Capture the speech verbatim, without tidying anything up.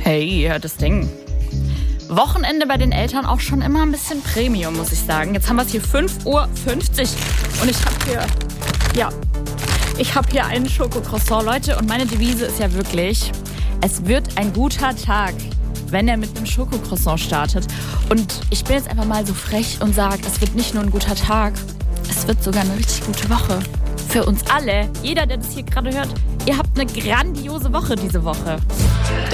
Ey, das Ding. Wochenende bei den Eltern auch schon immer ein bisschen Premium, muss ich sagen. Jetzt haben wir es hier fünf Uhr fünfzig und ich habe hier, ja, ich habe hier einen Schokocroissant, Leute. Und meine Devise ist ja wirklich, es wird ein guter Tag, wenn er mit einem Schokocroissant startet. Und ich bin jetzt einfach mal so frech und sage, es wird nicht nur ein guter Tag, es wird sogar eine richtig gute Woche. Für uns alle, jeder, der das hier gerade hört, ihr habt eine grandiose Woche diese Woche.